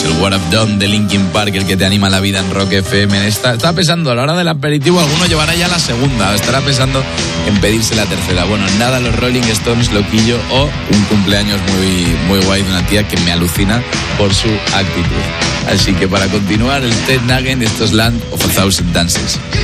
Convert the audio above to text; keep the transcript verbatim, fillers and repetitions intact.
Es el What I've Done de Linkin Park, el que te anima la vida en Rock F M. Está, está pensando a la hora del aperitivo, alguno llevará ya la segunda, estará pensando en pedirse la tercera. Bueno, nada, los Rolling Stones, loquillo, o un cumpleaños muy, muy guay de una tía que me alucina por su actitud. Así que para continuar, el Ted Nugent, esto es Land of a Thousand Dances.